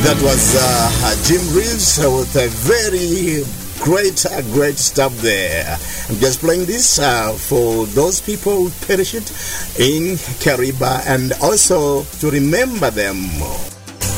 That was Jim Reeves with a very great stuff there. I'm just playing this for those people who perished in Kariba and also to remember them.